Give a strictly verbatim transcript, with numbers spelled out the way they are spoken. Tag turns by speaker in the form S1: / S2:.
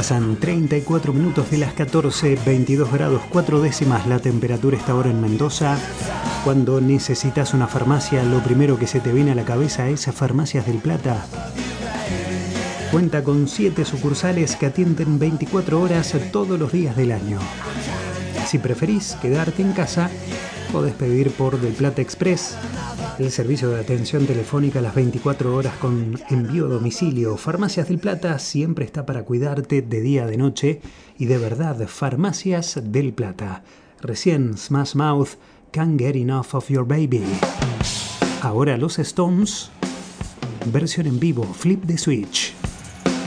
S1: Pasan treinta y cuatro minutos de las catorce, veintidós grados cuatro décimas la temperatura esta hora en Mendoza. Cuando necesitas una farmacia, lo primero que se te viene a la cabeza es Farmacias del Plata. Cuenta con siete sucursales que atienden veinticuatro horas todos los días del año. Si preferís quedarte en casa, podés pedir por Del Plata Express, el servicio de atención telefónica a las veinticuatro horas con envío a domicilio. Farmacias del Plata siempre está para cuidarte de día, de noche y de verdad. Farmacias del Plata. Recién Smash Mouth, Can't Get Enough of Your Baby. Ahora los Stones, versión en vivo, Flip the Switch.